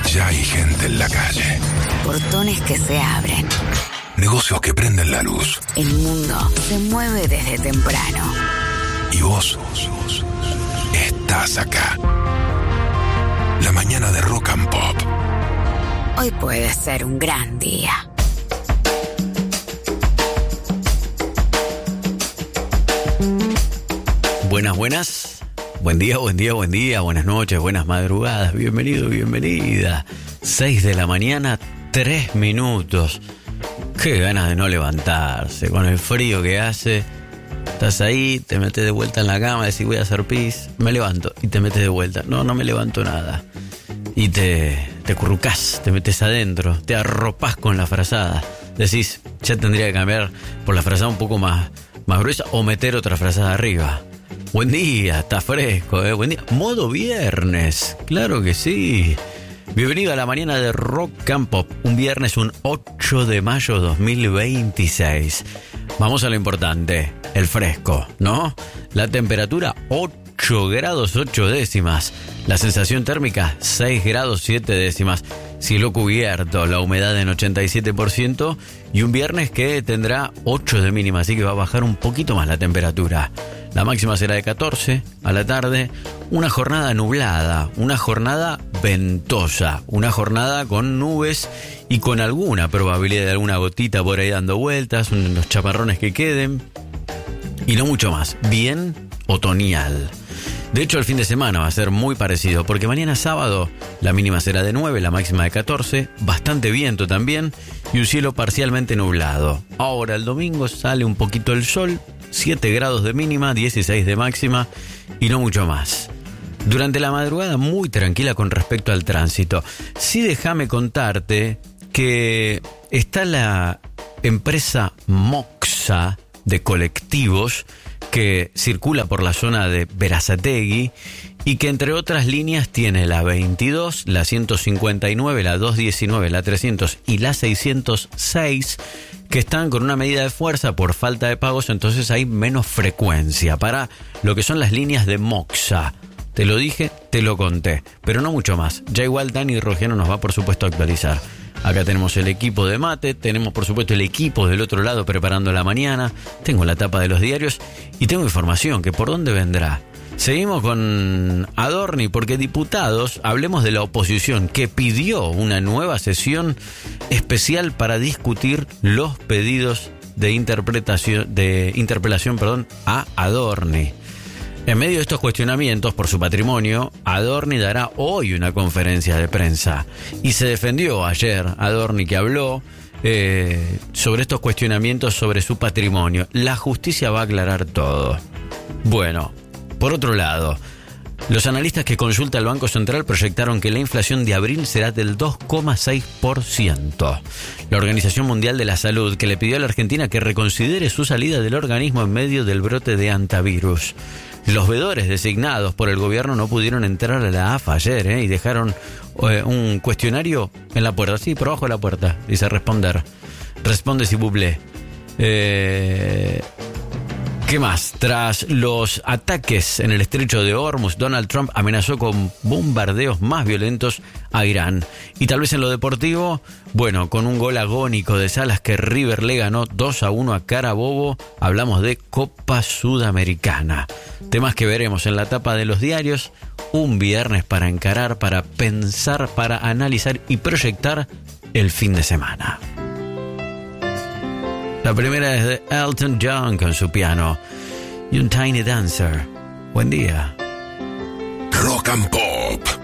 Ya hay gente en la calle. Portones que se abren. Negocios que prenden la luz. El mundo se mueve desde temprano. Y vos estás acá. La mañana de Rock and Pop. Hoy puede ser un gran día. Buenas, buenas. Buen día, buenas noches, buenas madrugadas. Bienvenido, bienvenida. 6 de la mañana, 3 minutos. Qué ganas de no levantarse. Con el frío que hace, estás ahí, te metes de vuelta en la cama, decís voy a hacer pis, me levanto y te metes de vuelta. No me levanto nada. Y te currucás, te metes adentro, te arropás con la frazada. Decís, ya tendría que cambiar por la frazada un poco más gruesa o meter otra frazada arriba. Buen día, está fresco, buen día. Modo viernes, claro que sí. Bienvenido a la mañana de Rock and Pop. Un viernes, un 8 de mayo 2026. Vamos a lo importante, el fresco, ¿no? La temperatura 8 grados 8 décimas. La sensación térmica 6 grados 7 décimas. Cielo cubierto, la humedad en 87% y un viernes que tendrá 8 de mínima, así que va a bajar un poquito más la temperatura. La máxima será de 14 a la tarde. Una jornada nublada, una jornada ventosa, una jornada con nubes y con alguna probabilidad de alguna gotita por ahí dando vueltas, unos chaparrones que queden y no mucho más. Bien otoñal. De hecho, el fin de semana va a ser muy parecido, porque mañana sábado la mínima será de 9, la máxima de 14, bastante viento también y un cielo parcialmente nublado. Ahora el domingo sale un poquito el sol, 7 grados de mínima, 16 de máxima y no mucho más. Durante la madrugada muy tranquila con respecto al tránsito. Sí, déjame contarte que está la empresa Moxa de colectivos que circula por la zona de Berazategui y que entre otras líneas tiene la 22, la 159, la 219, la 300 y la 606 que están con una medida de fuerza por falta de pagos, entonces hay menos frecuencia para lo que son las líneas de Moxa. Te lo dije, te lo conté, pero no mucho más. Ya igual Dani Rogiano nos va por supuesto a actualizar. Acá tenemos el equipo de mate, tenemos por supuesto el equipo del otro lado preparando la mañana, tengo la tapa de los diarios y tengo información que por dónde vendrá. Seguimos con Adorni porque diputados, hablemos de la oposición que pidió una nueva sesión especial para discutir los pedidos de interpelación a Adorni. En medio de estos cuestionamientos por su patrimonio, Adorni dará hoy una conferencia de prensa. Y se defendió ayer Adorni, que habló sobre estos cuestionamientos sobre su patrimonio. La justicia va a aclarar todo. Bueno, por otro lado, los analistas que consulta el Banco Central proyectaron que la inflación de abril será del 2,6%. La Organización Mundial de la Salud, que le pidió a la Argentina que reconsidere su salida del organismo en medio del brote de hantavirus. Los veedores designados por el gobierno no pudieron entrar a la AFA ayer y dejaron un cuestionario en la puerta. Sí, por abajo de la puerta. Dice responder. Responde si bublé. ¿Qué más? Tras los ataques en el estrecho de Hormuz, Donald Trump amenazó con bombardeos más violentos a Irán. Y tal vez en lo deportivo, bueno, con un gol agónico de Salas que River le ganó 2-1 a Carabobo, hablamos de Copa Sudamericana. Temas que veremos en la tapa de los diarios, un viernes para encarar, para pensar, para analizar y proyectar el fin de semana. La primera es de Elton John con su piano y un Tiny Dancer. Buen día. Rock and Pop.